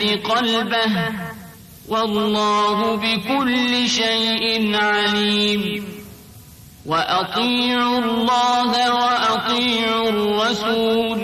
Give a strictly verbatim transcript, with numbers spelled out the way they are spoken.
قلبه والله بكل شيء عليم. وأطيعوا الله وأطيعوا الرسول